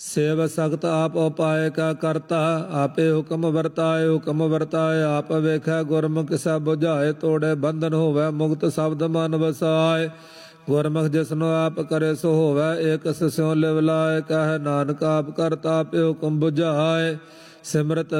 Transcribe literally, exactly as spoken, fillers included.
Save सख्त आप उपाय का करता, आपे हुक्म वरताए हुक्म वरताए आप वेखै। गुरमुख सब बुझाए तोड़े बंधन होवै, मुक्त शब्द मन वसाए। गुरमुख जिसनो आप करे सो होवै, एक स्यों लिव लाए। कह नानक आप करता आपे हुक्म बुझाए। सिमरत